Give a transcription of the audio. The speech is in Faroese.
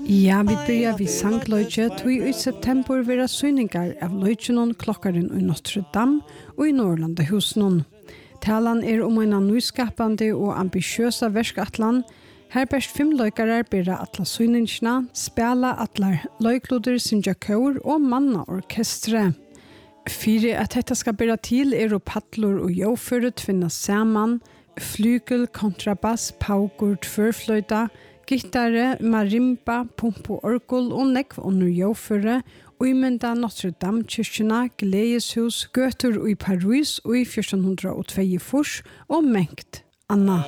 Ja, vi börjar vid sangløyke, tog i september vera syningar av løykenon klokkaren i Notre Dame og i Norrlandahusen. Talan om en nyskapande og ambitiøsa verskatlan. Her best 5 løykarar bera atla syningsna, spela atlar løykloder, synja kår og manna orkestre. Fyre at dette skal bera til paddlor og jåføre tvinna saman, flygel, kontrabass, paukur, tvørfløyta, gittare, marimba, pump og orgel og nekv under jåføre, uimenda Notre Dame kyrkjena, gledeshus, gøtur i Paris og i 1402 og mengt Anna.